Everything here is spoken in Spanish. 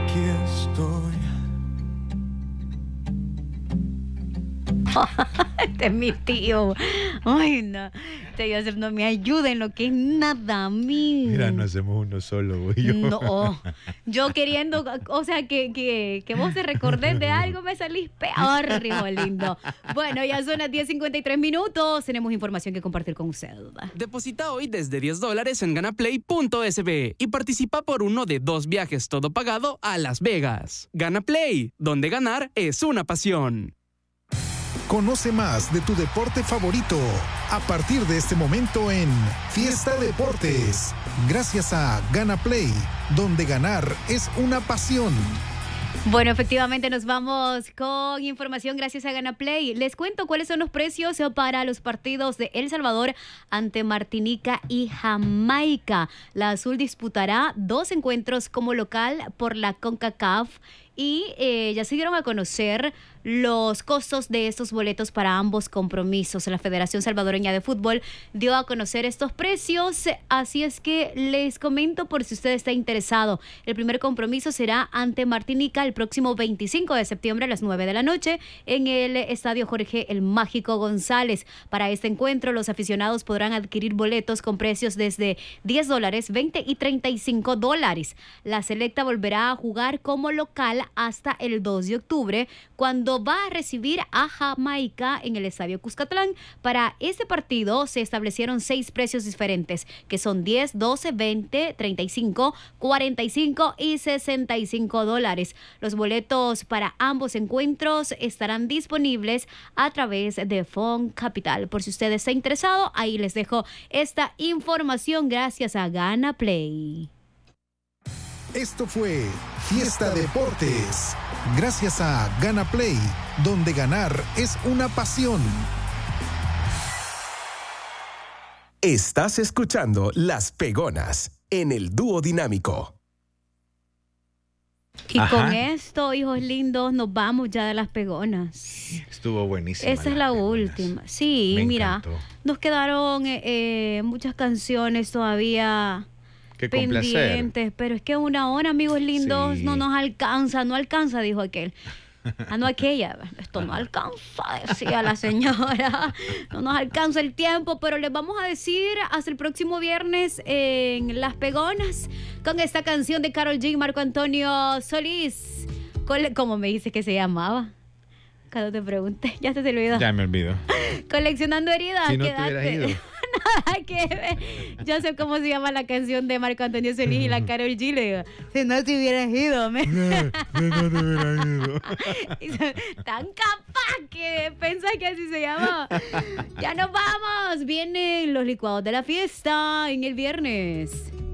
aquí estoy. Este es mi tío. Ay, no. Este Joseph no me ayuda en lo que es nada a mí. Mira, no hacemos uno solo, güey. No, yo queriendo, o sea, que vos te recordés de algo, me salís peor, hijo lindo. Bueno, ya son las 10:53 minutos. Tenemos información que compartir con usted. Deposita hoy desde $10 en ganaplay.sb y participa por uno de 2 viajes todo pagado a Las Vegas. Gana Play, donde ganar es una pasión. Conoce más de tu deporte favorito a partir de este momento en Fiesta Deportes. Gracias a Gana Play, donde ganar es una pasión. Bueno, efectivamente nos vamos con información gracias a Ganaplay. Les cuento cuáles son los precios para los partidos de El Salvador ante Martinica y Jamaica. La Azul disputará 2 encuentros como local por la CONCACAF y ya se dieron a conocer los costos de estos boletos para ambos compromisos. La Federación Salvadoreña de Fútbol dio a conocer estos precios, así es que les comento por si usted está interesado. El primer compromiso será ante Martinica el próximo 25 de septiembre a las 9 de la noche en el Estadio Jorge el Mágico González. Para este encuentro, los aficionados podrán adquirir boletos con precios desde $10, $20 y $35. La selecta volverá a jugar como local hasta el 2 de octubre, cuando va a recibir a Jamaica en el Estadio Cuscatlán. Para este partido se establecieron 6 precios diferentes, que son $10, $12, $20, $35, $45 y $65. Los boletos para ambos encuentros estarán disponibles a través de Fon Capital. Por si usted está interesado, ahí les dejo esta información gracias a Gana Play. Esto fue Fiesta Deportes. Gracias a Gana Play, donde ganar es una pasión. Estás escuchando Las Pegonas en el Dúo Dinámico. Y con esto, hijos lindos, nos vamos ya de Las Pegonas. Estuvo buenísimo. Esa es la última. Sí, Me mira, encantó. nos quedaron muchas canciones todavía Qué complacer. pendientes, pero es que 1 hora, amigos lindos, Sí. no alcanza, dijo aquel. No aquella, esto no alcanza, decía la señora. No nos alcanza el tiempo, pero les vamos a decir hasta el próximo viernes en Las Pegonas con esta canción de Karol G y Marco Antonio Solís. ¿Cómo me dice que se llamaba? Cuando te pregunté, ya se te olvidó. Ya me olvidó. Coleccionando heridas. Si no te quédate. hubieras ido. Nada que ver. Yo sé cómo se llama la canción de Marco Antonio Solís y la Karol G. Le digo, si no te hubieras ido, me. No te hubieras ido. Tan capaz que pensás que así se llama. Ya nos vamos. Vienen los licuados de la fiesta en el viernes.